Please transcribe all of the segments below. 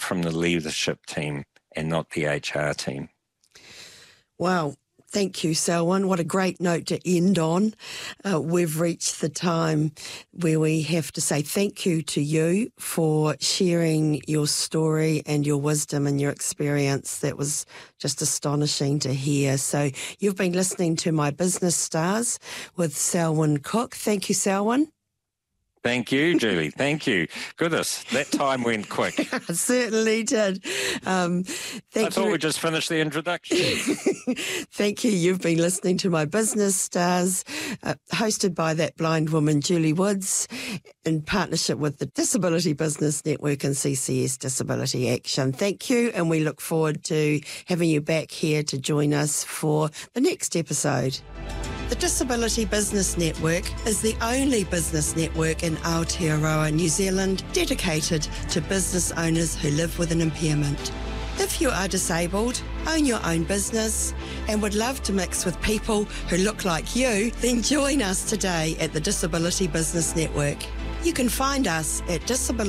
from the leadership team and not the HR team. Wow. Thank you, Selwyn. What a great note to end on. We've reached the time where we have to say thank you to you for sharing your story and your wisdom and your experience. That was just astonishing to hear. So you've been listening to My Business Stars with Selwyn Cook. Thank you, Selwyn. Thank you, Julie. Thank you. Goodness, that time went quick. It certainly did. I thought we just finished the introduction. Thank you. You've been listening to My Business Stars, hosted by that blind woman, Julie Woods, in partnership with the Disability Business Network and CCS Disability Action. Thank you, and we look forward to having you back here to join us for the next episode. The Disability Business Network is the only business network in Aotearoa, New Zealand, dedicated to business owners who live with an impairment. If you are disabled, own your own business, and would love to mix with people who look like you, then join us today at the Disability Business Network. You can find us at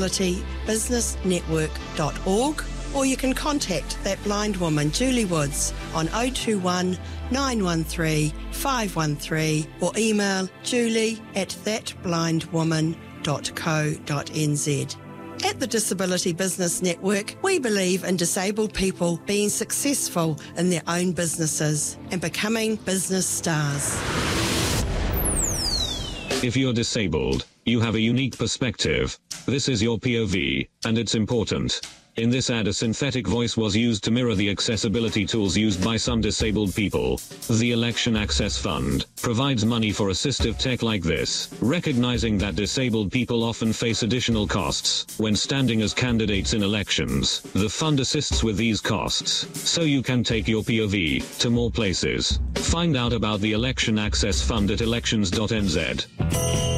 disabilitybusinessnetwork.org, or you can contact that blind woman, Julie Woods, on 021 913 513, or email julie@thatblindwoman.co.nz. At the Disability Business Network, we believe in disabled people being successful in their own businesses and becoming business stars. If you're disabled, you have a unique perspective. This is your POV, and it's important. In this ad, a synthetic voice was used to mirror the accessibility tools used by some disabled people. The Election Access Fund provides money for assistive tech like this, recognizing that disabled people often face additional costs when standing as candidates in elections. The fund assists with these costs, so you can take your POV to more places. Find out about the Election Access Fund at elections.nz.